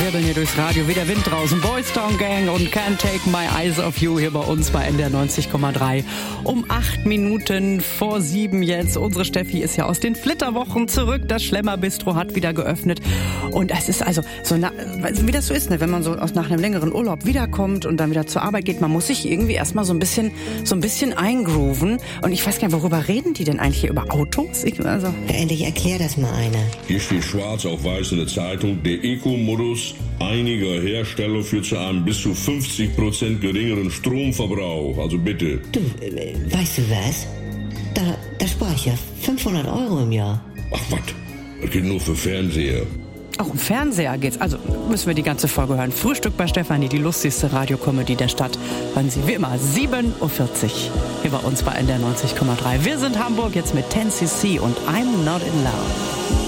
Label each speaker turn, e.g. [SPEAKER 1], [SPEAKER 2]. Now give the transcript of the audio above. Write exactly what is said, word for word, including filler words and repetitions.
[SPEAKER 1] wirbeln hier durchs Radio wie der Wind draußen. Boys Town Gang und Can't Take My Eyes Off You hier bei uns bei N D R neunzig Komma drei. Um acht Minuten vor sieben jetzt. Unsere Steffi ist ja aus den Flitterwochen zurück. Das Schlemmerbistro hat wieder geöffnet. Und es ist also so, na, wie das so ist, ne? Wenn man so aus nach einem längeren Urlaub wiederkommt und dann wieder zur Arbeit geht, man muss sich irgendwie erstmal so ein bisschen, so ein bisschen eingrooven. Und ich weiß gar nicht, worüber reden die denn eigentlich hier? Über Autos? Ich, also.
[SPEAKER 2] Ja, endlich erklär das mal einer.
[SPEAKER 3] Hier steht schwarz auf weiß in der Zeitung, der Eco-Modus einiger Hersteller führt zu einem bis zu fünfzig Prozent geringeren Stromverbrauch. Also bitte.
[SPEAKER 2] Du, äh, weißt du was? Da, da spare ich ja fünfhundert Euro im Jahr.
[SPEAKER 3] Ach was, das geht nur für Fernseher.
[SPEAKER 1] Auch im Fernseher geht's. Also müssen wir die ganze Folge hören. Frühstück bei Stefanie, die lustigste Radiokomödie der Stadt. Hören Sie wie immer sieben Uhr vierzig hier bei uns bei N D R neunzig Komma drei. Wir sind Hamburg jetzt mit ten C C und I'm Not in Love.